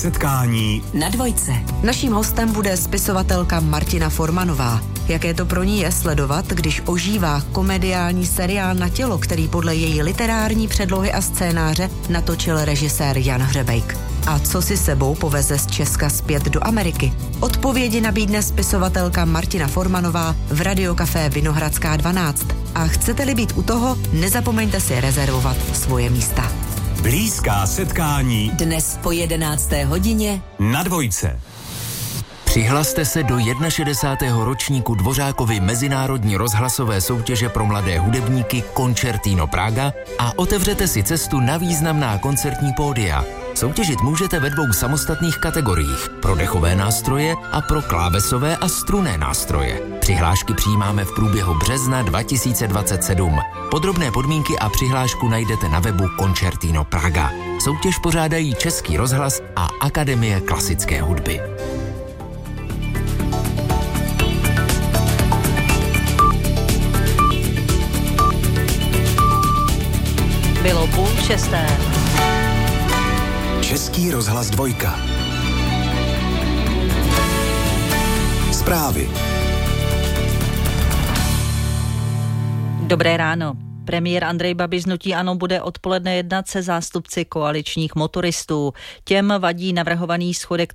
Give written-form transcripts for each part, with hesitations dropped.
Setkání na dvojce. Naším hostem bude spisovatelka Martina Formanová. Jaké to pro ní je sledovat, když ožívá komediální seriál Na tělo, který podle její literární předlohy a scénáře natočil režisér Jan Hřebejk. A co si sebou poveze z Česka zpět do Ameriky? Odpovědi nabídne spisovatelka Martina Formanová v Radiokafé Vinohradská 12. A chcete-li být u toho, nezapomeňte si rezervovat svoje místa. Blízká setkání Dnes po 11. hodině na dvojce. Přihlaste se do 61. ročníku Dvořákovy mezinárodní rozhlasové soutěže pro mladé hudebníky Concertino Praga a otevřete si cestu na významná koncertní pódia. Soutěžit můžete ve 2 samostatných kategoriích, pro dechové nástroje a pro klávesové a strunné nástroje. Přihlášky přijímáme v průběhu března 2027. Podrobné podmínky a přihlášku najdete na webu Concertino Praga. Soutěž pořádají Český rozhlas a Akademie klasické hudby. Bylo 5:30. Český rozhlas 2. Zprávy. Dobré ráno. Premiér Andrej Babiš z hnutí ANO bude odpoledne jednat se zástupci koaličních motoristů. Těm vadí navrhovaný schodek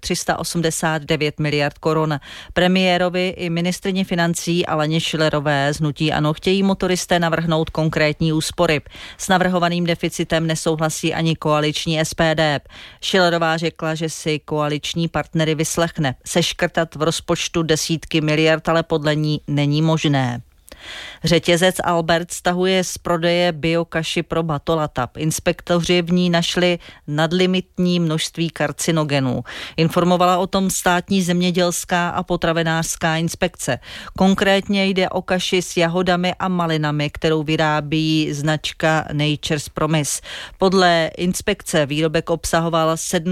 389 miliard korun. Premiérovi i ministryni financí Aleně Schillerové z hnutí ANO chtějí motoristé navrhnout konkrétní úspory. S navrhovaným deficitem nesouhlasí ani koaliční SPD. Schillerová řekla, že si koaliční partnery vyslechne. Seškrtat v rozpočtu desítky miliard ale podle ní není možné. Řetězec Albert stahuje z prodeje biokaši pro Batolatab. Inspektoři v ní našli nadlimitní množství karcinogenů. Informovala o tom státní zemědělská a potravinářská inspekce. Konkrétně jde o kaši s jahodami a malinami, kterou vyrábí značka Nature's Promise. Podle inspekce výrobek obsahoval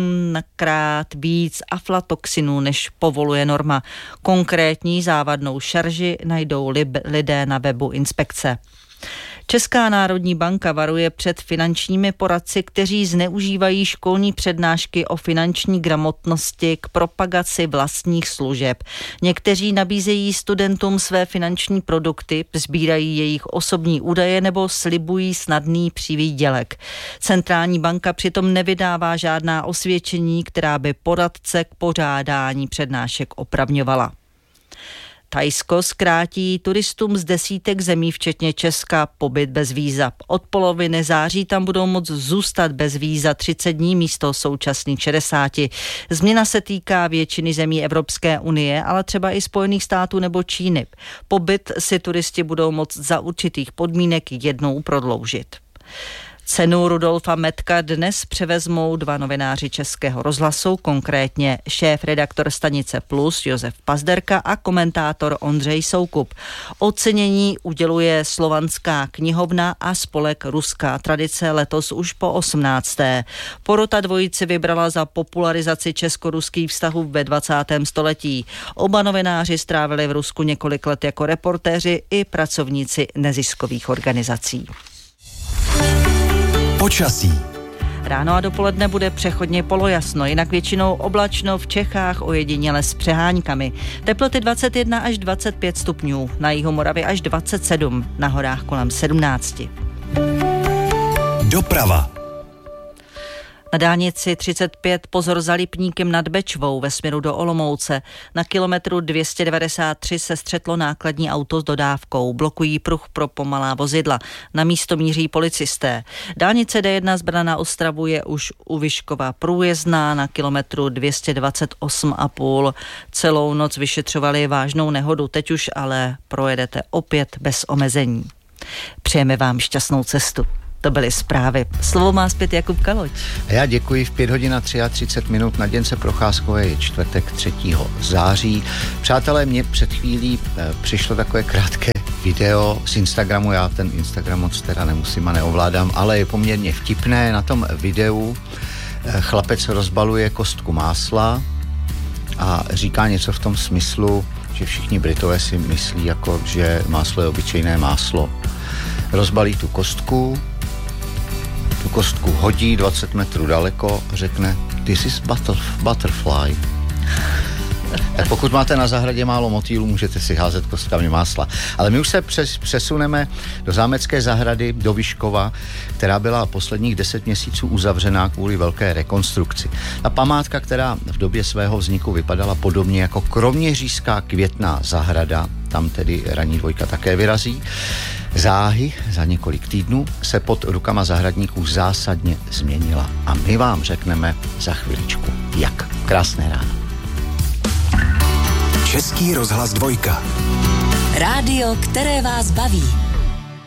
7krát víc aflatoxinů, než povoluje norma. Konkrétní závadnou šarži najdou lidé na webu inspekce. Česká národní banka varuje před finančními poradci, kteří zneužívají školní přednášky o finanční gramotnosti k propagaci vlastních služeb. Někteří nabízejí studentům své finanční produkty, sbírají jejich osobní údaje nebo slibují snadný přivýdělek. Centrální banka přitom nevydává žádná osvědčení, která by poradce k pořádání přednášek opravňovala. Thajsko zkrátí turistům z desítek zemí, včetně Česka, pobyt bez víza. Od poloviny září tam budou moct zůstat bez víza 30 dní místo současných 60. Změna se týká většiny zemí Evropské unie, ale třeba i Spojených států nebo Číny. Pobyt si turisti budou moct za určitých podmínek jednou prodloužit. Cenu Rudolfa Metka dnes převezmou 2 novináři Českého rozhlasu, konkrétně šéf-redaktor stanice Plus Josef Pazderka a komentátor Ondřej Soukup. Ocenění uděluje Slovanská knihovna a spolek Ruská tradice letos už po 18. Porota dvojici vybrala za popularizaci česko-ruských vztahů ve 20. století. Oba novináři strávili v Rusku několik let jako reportéři i pracovníci neziskových organizací. Počasí. Ráno a dopoledne bude přechodně polojasno, jinak většinou oblačno, v Čechách ojediněle s přeháňkami. Teploty 21 až 25 stupňů, na jihu Moravy až 27, na horách kolem 17. Doprava. Na dálnici 35 pozor za Lipníkem nad Bečvou ve směru do Olomouce. Na kilometru 293 se střetlo nákladní auto s dodávkou. Blokují pruh pro pomalá vozidla. Na místo míří policisté. Dálnice D1 z Brna na Ostravu je už u Vyškova průjezdná. Na kilometru 228,5 celou noc vyšetřovali vážnou nehodu. Teď už ale projedete opět bez omezení. Přejeme vám šťastnou cestu. To byly zprávy. Slovo má zpět Jakub Kaloč. Já děkuji. V 5:33 na Děnce Procházkové je čtvrtek 3. září. Přátelé, mě před chvílí přišlo takové krátké video z Instagramu. Já ten Instagram moc teda nemusím a neovládám, ale je poměrně vtipné. Na tom videu chlapec rozbaluje kostku másla a říká něco v tom smyslu, že všichni Britové si myslí, jako, že máslo je obyčejné máslo. Rozbalí tu kostku kostku hodí 20 metrů daleko, řekne this is butterfly. Tak pokud máte na zahradě málo motýlů, můžete si házet kostkami másla. Ale my už se přesuneme do zámecké zahrady, do Vyškova, která byla posledních 10 měsíců uzavřená kvůli velké rekonstrukci. Ta památka, která v době svého vzniku vypadala podobně jako kroměřížská květná zahrada, tam tedy ranní dvojka také vyrazí, záhy za několik týdnů se pod rukama zahradníků zásadně změnila. A my vám řekneme za chviličku, jak. Krásné ráno. Český rozhlas 2. Rádio, které vás baví.